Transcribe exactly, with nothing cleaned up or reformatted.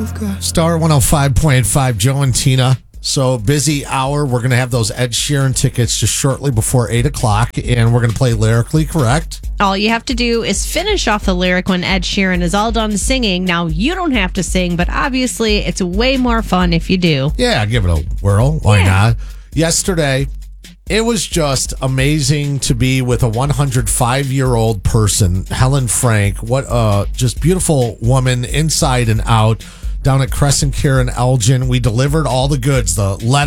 Star one oh five point five, Joe and Tina. So busy hour. We're going to have those Ed Sheeran tickets just shortly before eight o'clock, and we're going to play Lyrically Correct. All you have to do is finish off the lyric when Ed Sheeran is all done singing. Now, you don't have to sing, but obviously it's way more fun if you do. Yeah, give it a whirl. Why Yeah. not? Yesterday, it was just amazing to be with a one hundred five year old person, Helen Frank. What a just beautiful woman inside and out down at Crescent Care in Elgin. We delivered all the goods, the letter.